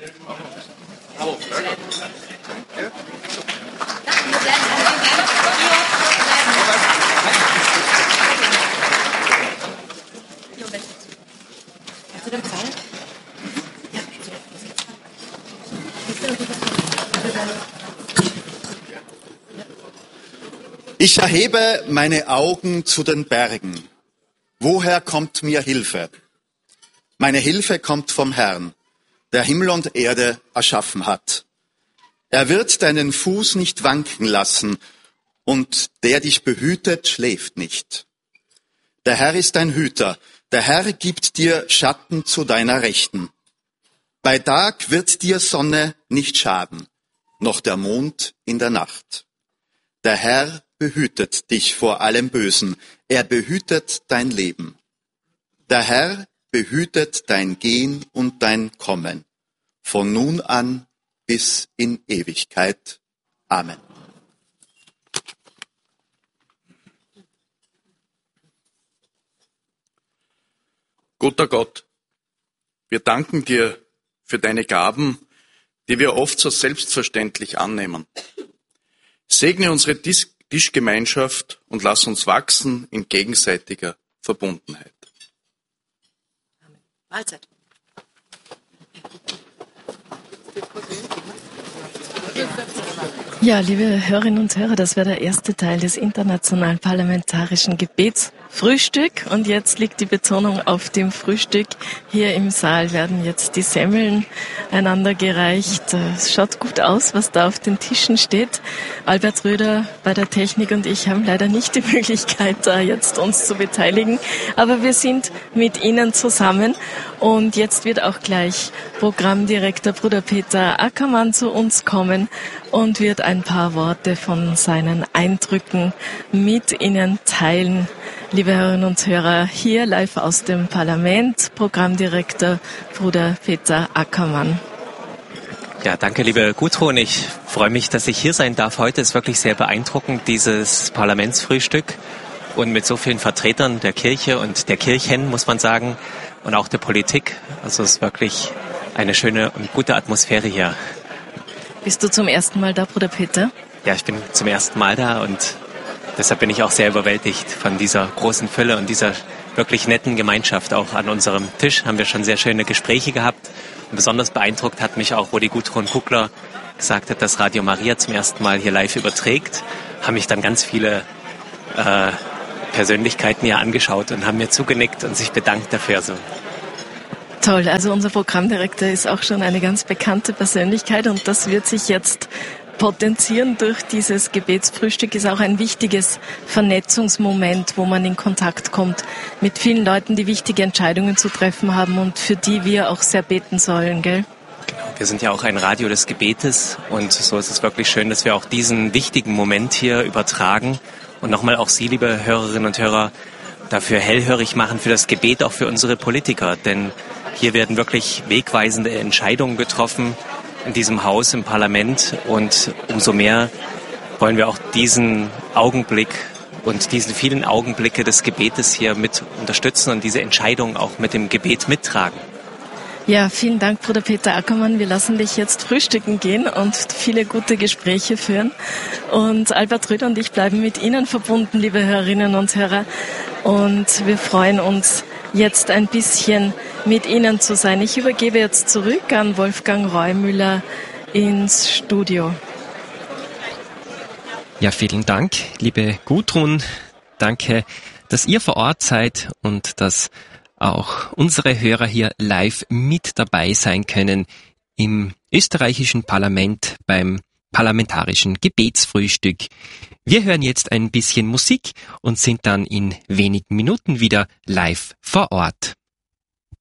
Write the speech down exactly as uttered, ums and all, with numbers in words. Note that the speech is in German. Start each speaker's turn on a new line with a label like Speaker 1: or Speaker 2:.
Speaker 1: Bravo.
Speaker 2: Ich erhebe meine Augen zu den Bergen. Woher kommt mir Hilfe? Meine Hilfe kommt vom Herrn, der Himmel und Erde erschaffen hat. Er wird deinen Fuß nicht wanken lassen, und der dich behütet, schläft nicht. Der Herr ist dein Hüter, der Herr gibt dir Schatten zu deiner Rechten. Bei Tag wird dir Sonne nicht schaden, noch der Mond in der Nacht. Der Herr behütet dich vor allem Bösen, er behütet dein Leben. Der Herr behütet dein Gehen und dein Kommen, von nun an bis in Ewigkeit. Amen.
Speaker 1: Guter Gott, wir danken dir für deine Gaben, die wir oft so selbstverständlich annehmen. Segne unsere Dis- Tischgemeinschaft und lass uns wachsen in gegenseitiger Verbundenheit.
Speaker 3: Amen. Mahlzeit.
Speaker 4: Ja, liebe Hörerinnen und Hörer, das wäre der erste Teil des internationalen parlamentarischen Gebetsfrühstück. Und jetzt liegt die Betonung auf dem Frühstück. Hier im Saal werden jetzt die Semmeln einander gereicht. Es schaut gut aus, was da auf den Tischen steht. Albert Röder bei der Technik und ich haben leider nicht die Möglichkeit, da jetzt uns zu beteiligen. Aber wir sind mit Ihnen zusammen. Und jetzt wird auch gleich Programmdirektor Bruder Peter Ackermann zu uns kommen und wird ein paar Worte von seinen Eindrücken mit Ihnen teilen. Liebe Hörerinnen und Hörer, hier live aus dem Parlament, Programmdirektor Bruder Peter Ackermann.
Speaker 5: Ja, danke, liebe Gudrun. Ich freue mich, dass ich hier sein darf. Heute ist wirklich sehr beeindruckend, dieses Parlamentsfrühstück und mit so vielen Vertretern der Kirche und der Kirchen, muss man sagen, und auch der Politik. Also es ist wirklich eine schöne und gute Atmosphäre hier.
Speaker 4: Bist du zum ersten Mal da, Bruder Peter?
Speaker 5: Ja, ich bin zum ersten Mal da und deshalb bin ich auch sehr überwältigt von dieser großen Fülle und dieser wirklich netten Gemeinschaft. Auch an unserem Tisch haben wir schon sehr schöne Gespräche gehabt. Und besonders beeindruckt hat mich auch, wo die Gudrun Kuckler gesagt hat, dass Radio Maria zum ersten Mal hier live überträgt, haben mich dann ganz viele äh, Persönlichkeiten hier angeschaut und haben mir zugenickt und sich bedankt dafür. So.
Speaker 4: Toll, also unser Programmdirektor ist auch schon eine ganz bekannte Persönlichkeit und das wird sich jetzt potenzieren durch dieses Gebetsfrühstück. Ist auch ein wichtiges Vernetzungsmoment, wo man in Kontakt kommt mit vielen Leuten, die wichtige Entscheidungen zu treffen haben und für die wir auch sehr beten sollen, gell?
Speaker 5: Genau, wir sind ja auch ein Radio des Gebetes und so ist es wirklich schön, dass wir auch diesen wichtigen Moment hier übertragen und nochmal auch Sie, liebe Hörerinnen und Hörer, dafür hellhörig machen für das Gebet, auch für unsere Politiker, denn hier werden wirklich wegweisende Entscheidungen getroffen in diesem Haus, im Parlament. Und umso mehr wollen wir auch diesen Augenblick und diese vielen Augenblicke des Gebetes hier mit unterstützen und diese Entscheidungen auch mit dem Gebet mittragen.
Speaker 4: Ja, vielen Dank, Bruder Peter Ackermann. Wir lassen dich jetzt frühstücken gehen und viele gute Gespräche führen. Und Albert Röder und ich bleiben mit Ihnen verbunden, liebe Hörerinnen und Hörer. Und wir freuen uns, jetzt ein bisschen mit Ihnen zu sein. Ich übergebe jetzt zurück an Wolfgang Reumüller ins Studio.
Speaker 6: Ja, vielen Dank, liebe Gudrun. Danke, dass ihr vor Ort seid und dass auch unsere Hörer hier live mit dabei sein können im österreichischen Parlament beim parlamentarischen Gebetsfrühstück. Wir hören jetzt ein bisschen Musik und sind dann in wenigen Minuten wieder live vor Ort.